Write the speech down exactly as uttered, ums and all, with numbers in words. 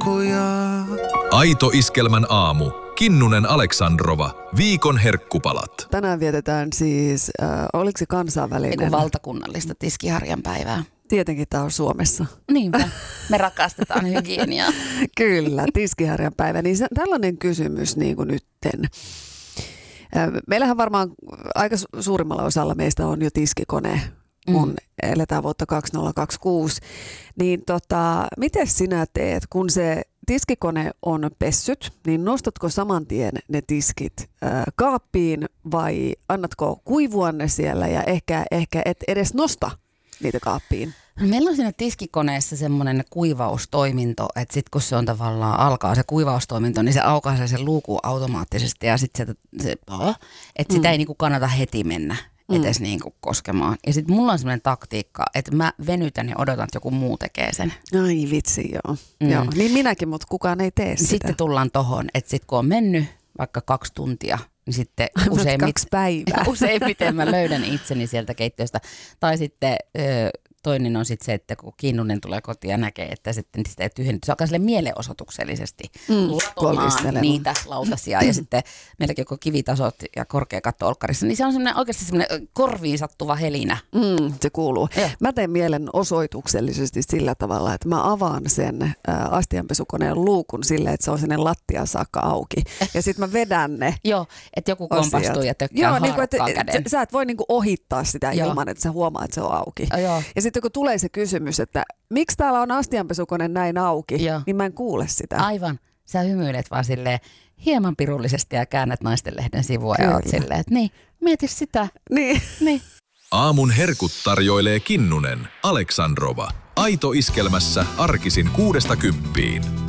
kohuja. Aito Iskelmän aamu. Kinnunen Aleksandrova. Viikon herkkupalat. Tänään vietetään siis, äh, oliko se kansainvälinen? Eiku valtakunnallista tiskiharjan päivää. Tietenkin tämä on Suomessa. Niinpä, me rakastetaan hygieniaa. Kyllä, tiskiharjan päivä. Niin se, tällainen kysymys niin kuin nytten. Äh, meillähän varmaan aika su- suurimmalla osalla meistä on jo tiskikone, kun mm. eletään vuotta kaksituhattakaksikymmentäkuusi. Niin tota, miten sinä teet, kun se tiskikone on pessyt, niin nostatko saman tien ne tiskit äh, kaappiin vai annatko kuivua ne siellä ja ehkä, ehkä et edes nosta niitä kaappiin? Meillä on siinä tiskikoneessa semmoinen kuivaustoiminto, että sitten kun se on tavallaan alkaa se kuivaustoiminto, niin se aukaisee sen luukun automaattisesti ja sitten se, se että sitä mm. ei niinku kannata heti mennä edes mm. niinku koskemaan. Ja sitten mulla on semmoinen taktiikka, että mä venytän ja odotan, että joku muu tekee sen. Ai vitsi, joo. Mm. joo. Niin minäkin, mutta kukaan ei tee sitä. Sitten tullaan tohon, että sitten kun on mennyt vaikka kaksi tuntia, niin sitten useimmit, kaksi päivää. useimmiten mä löydän itseni sieltä keittiöstä. Tai sitten toinen on sitten se, että kun Kinnunen tulee kotiin ja näkee, että sitten sitä ei tyhjennyt. Se alkaa sille mielenosoituksellisesti mm, latomaan niitä lautasia. Ja sitten meilläkin kun kivitasot ja korkea katto olkkarissa, niin se on semmoinen oikeasti semmoinen korviin sattuva helinä. Mm, se kuuluu. Ja. Mä teen mielenosoituksellisesti sillä tavalla, että mä avaan sen ä, astianpesukoneen luukun silleen, että se on sinne lattiaan saakka auki. Ja sitten mä vedän ne. Joo, että joku kompastuu ja tökkää Joo, haarukkaan niin käden. Sä et voi niinku ohittaa sitä Joo. ilman, että sä huomaat, että se on auki. Joo. Ja sitten kun tulee se kysymys, että miksi täällä on astianpesukone näin auki, Joo. niin mä en kuule sitä. Aivan. Sä hymyilet vaan silleen hieman pirullisesti ja käännät Naistenlehden sivua Kyllä. ja oot silleen, että niin, mieti sitä. Niin. niin. Aamun herkut tarjoilee Kinnunen Aleksandrova. Aito Iskelmässä arkisin kuudesta kymppiin.